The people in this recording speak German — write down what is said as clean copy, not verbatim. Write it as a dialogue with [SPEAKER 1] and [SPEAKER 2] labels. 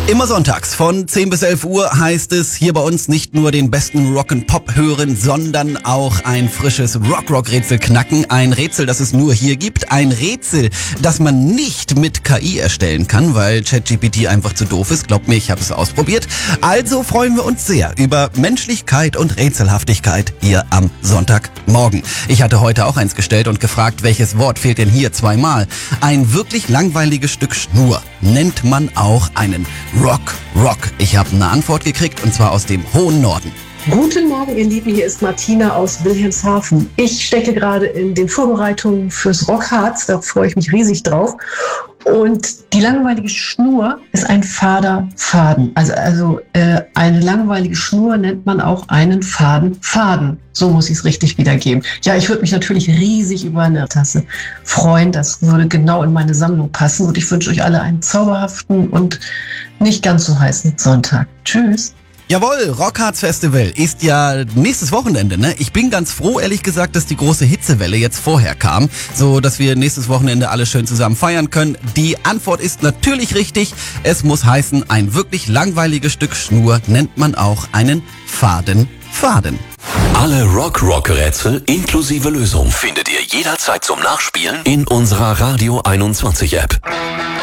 [SPEAKER 1] Immer sonntags von 10 bis 11 Uhr heißt es hier bei uns nicht nur den besten Rock'n'Pop hören, sondern auch ein frisches Rock-Rätsel knacken. Ein Rätsel, das es nur hier gibt. Ein Rätsel, das man nicht mit KI erstellen kann, weil ChatGPT einfach zu doof ist. Glaubt mir, ich habe es ausprobiert. Also freuen wir uns sehr über Menschlichkeit und Rätselhaftigkeit hier am Sonntagmorgen. Ich hatte heute auch eins gestellt und gefragt, welches Wort fehlt denn hier zweimal? Ein wirklich langweiliges Stück Schnur nennt man auch einen Rock. Ich habe eine Antwort gekriegt und zwar aus dem hohen Norden.
[SPEAKER 2] Guten Morgen, ihr Lieben, hier ist Martina aus Wilhelmshaven. Ich stecke gerade in den Vorbereitungen fürs Rockharz, da freue ich mich riesig drauf. Und die langweilige Schnur ist ein fader Faden. Also eine langweilige Schnur nennt man auch einen Faden. So muss ich es richtig wiedergeben. Ja, ich würde mich natürlich riesig über eine Tasse freuen. Das würde genau in meine Sammlung passen. Und ich wünsche euch alle einen zauberhaften und nicht ganz so heißen Sonntag. Tschüss.
[SPEAKER 1] Jawohl, Rockharz Festival ist ja nächstes Wochenende, ne? Ich bin ganz froh, ehrlich gesagt, dass die große Hitzewelle jetzt vorher kam, so dass wir nächstes Wochenende alle schön zusammen feiern können. Die Antwort ist natürlich richtig. Es muss heißen, ein wirklich langweiliges Stück Schnur nennt man auch einen Faden.
[SPEAKER 3] Alle Rock-Rätsel inklusive Lösung findet ihr jederzeit zum Nachspielen in unserer Radio 21 App.